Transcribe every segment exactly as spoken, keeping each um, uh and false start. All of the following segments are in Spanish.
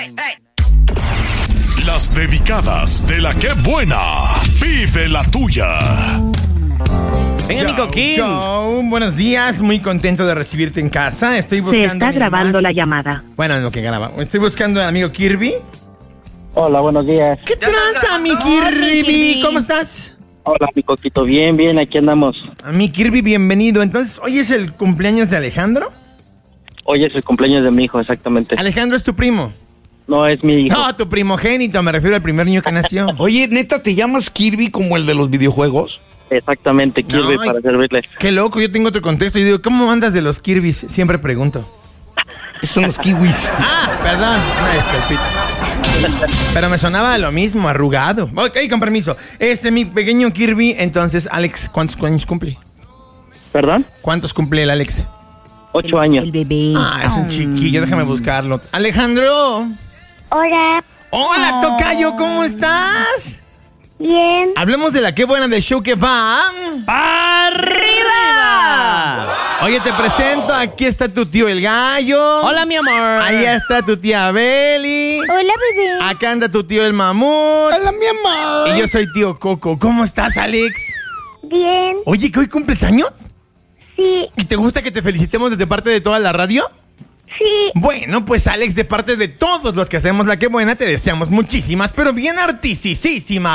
Las dedicadas de la que buena. Vive la tuya. Venga, mi Coquín. Joe, buenos días. Muy contento de recibirte en casa. Estoy buscando. Se está grabando más... la llamada. Bueno, en lo que graba. Estoy buscando al amigo Kirby. Hola, buenos días. ¿Qué tranza, mi Kirby? Kirby? ¿Cómo estás? Hola, mi Coquito. Bien, bien, aquí andamos. A mi Kirby, bienvenido. Entonces, ¿hoy es el cumpleaños de Alejandro? Hoy es el cumpleaños de mi hijo, exactamente. Alejandro es tu primo. No, es mi hijo. No, tu primogénito, me refiero al primer niño que nació. Oye, ¿neta te llamas Kirby como el de los videojuegos? Exactamente, Kirby, No, para servirle. Qué loco, yo tengo otro contexto y digo, ¿cómo andas de los Kirbys? Siempre pregunto. Son los kiwis. Ah, perdón, una disculpita. Pero me sonaba lo mismo, arrugado. Ok, con permiso. Este, mi pequeño Kirby, entonces, Alex, ¿cuántos años cumple? ¿Perdón? ¿Cuántos cumple el Alex? Ocho años. El bebé. Ah, es un chiquillo, déjame buscarlo. Alejandro. Hola, Hola, tocayo, ¿cómo estás? bien. Hablemos de la qué buena del show que va. ¡Arriba! Oye, te presento, aquí está tu tío el gallo. Hola, mi amor. Allá está tu tía Beli. Hola, bebé. Acá anda tu tío el mamut. Hola, mi amor. Y yo soy tío Coco. ¿Cómo estás, Alex? Bien, Oye, ¿que hoy cumples años? sí, ¿Y te gusta que te felicitemos desde parte de toda la radio? sí. Bueno, pues Alex, de parte de todos los que hacemos la que buena, te deseamos muchísimas, pero bien artisísimas.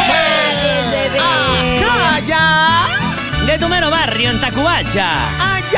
De tu mero barrio en Tacubaya. Allá